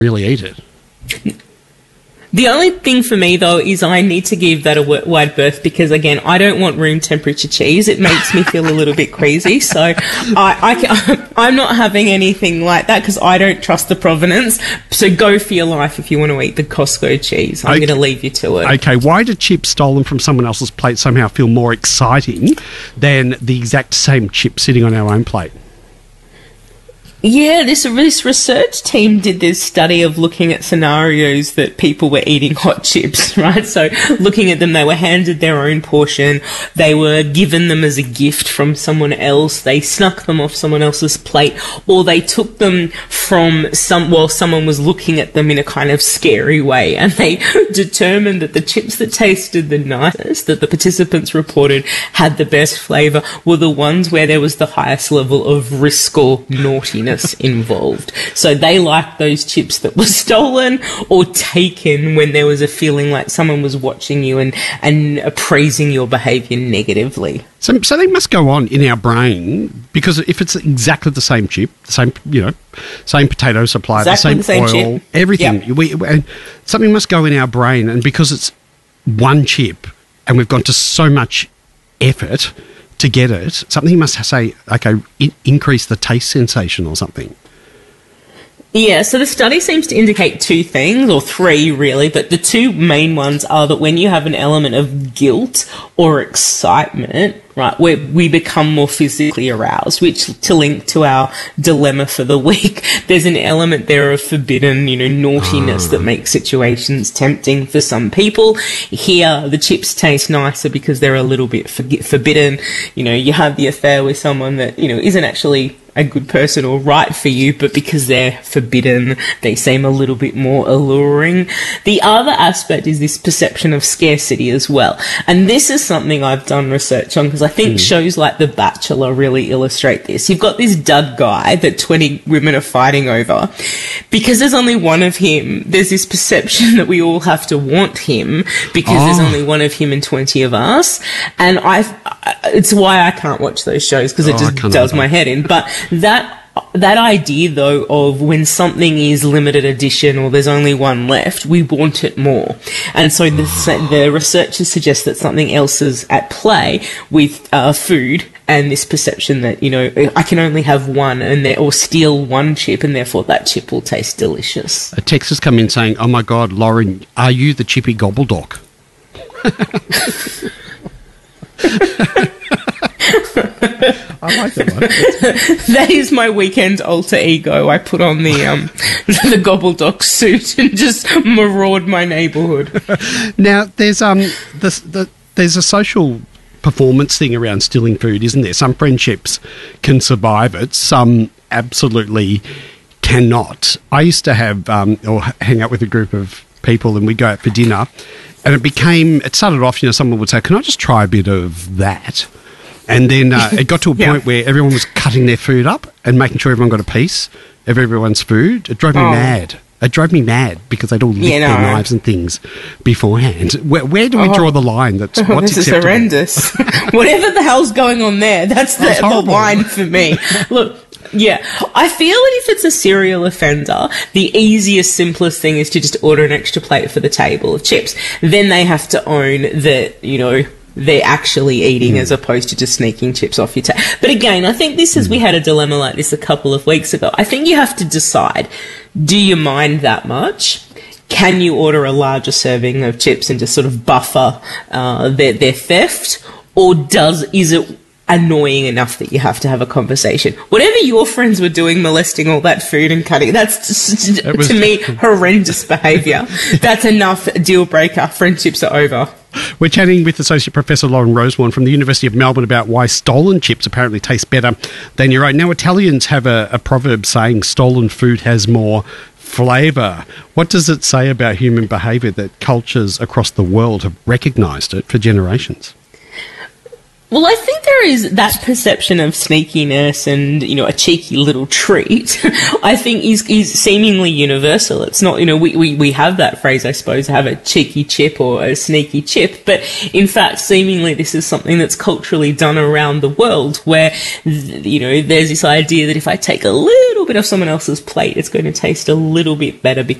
really eat it. The only thing for me, though, is I need to give that a wide berth because, again, I don't want room temperature cheese. It makes me feel a little bit queasy. So I'm not having anything like that because I don't trust the provenance. So go for your life if you want to eat the Costco cheese. I'm going to leave you to it. Okay, why do chips stolen from someone else's plate somehow feel more exciting than the exact same chip sitting on our own plate? Yeah, this research team did this study of looking at scenarios that people were eating hot chips, right? So looking at them, they were handed their own portion. They were given them as a gift from someone else. They snuck them off someone else's plate, or they took them from while someone was looking at them in a kind of scary way. And they determined that the chips that tasted the nicest, that the participants reported had the best flavour, were the ones where there was the highest level of risk or naughtiness involved. So they liked those chips that were stolen or taken when there was a feeling like someone was watching you and appraising your behaviour negatively. So they must go on in our brain, because if it's exactly the same chip, the same, same potato supply, exactly the same oil, chip. everything, Yep. And something must go in our brain, and because it's one chip and we've gone to so much effort to get it, something must say, okay, increase the taste sensation or something. Yeah, so the study seems to indicate two things, or three really, but the two main ones are that when you have an element of guilt or excitement, right, where we become more physically aroused, which, to link to our dilemma for the week, there's an element there of forbidden, naughtiness that makes situations tempting for some people. Here, the chips taste nicer because they're a little bit forbidden. You have the affair with someone that, isn't actually a good person or right for you, but because they're forbidden, they seem a little bit more alluring. The other aspect is this perception of scarcity as well. And this is something I've done research on because I think shows like The Bachelor really illustrate this. You've got this dud guy that 20 women are fighting over. Because there's only one of him, there's this perception that we all have to want him because there's only one of him and 20 of us. And it's why I can't watch those shows because it just does my head in. But that idea, though, of when something is limited edition or there's only one left, we want it more. And so the researchers suggest that something else is at play with food and this perception that, I can only have one or steal one chip and therefore that chip will taste delicious. A text has come in saying, oh my God, Lauren, are you the chippy gobbledoc? I like that one. That is my weekend alter ego. I put on the the gobbledoc suit and just maraud my neighbourhood. Now, there's there's a social performance thing around stealing food, isn't there? Some friendships can survive it, some absolutely cannot. I used to have or hang out with a group of people, and we'd go out for dinner, and it started off, someone would say, "Can I just try a bit of that?" And then it got to a point where everyone was cutting their food up and making sure everyone got a piece of everyone's food. It drove me mad. It drove me mad because they'd all licked their knives and things beforehand. Where do we draw the line? What's this acceptable? Is horrendous. Whatever the hell's going on there, that's the line for me. Look, yeah, I feel that if it's a serial offender, the easiest, simplest thing is to just order an extra plate for the table of chips. Then they have to own that, they're actually eating as opposed to just sneaking chips off your table. But again, I think we had a dilemma like this a couple of weeks ago. I think you have to decide, do you mind that much? Can you order a larger serving of chips and just sort of buffer their theft? Or is it annoying enough that you have to have a conversation? Whatever your friends were doing, molesting all that food and cutting, that's just, to me, horrendous behaviour. That's enough deal breaker. Friendships are over. We're chatting with Associate Professor Lauren Rosewarne from the University of Melbourne about why stolen chips apparently taste better than your own. Now, Italians have a proverb saying stolen food has more flavour. What does it say about human behaviour that cultures across the world have recognised it for generations? Well, I think there is that perception of sneakiness and, you know, a cheeky little treat, I think is seemingly universal. It's not, you know, we have that phrase, I suppose, have a cheeky chip or a sneaky chip, but in fact, seemingly this is something that's culturally done around the world where, you know, there's this idea that if I take a little bit of someone else's plate, it's going to taste a little bit better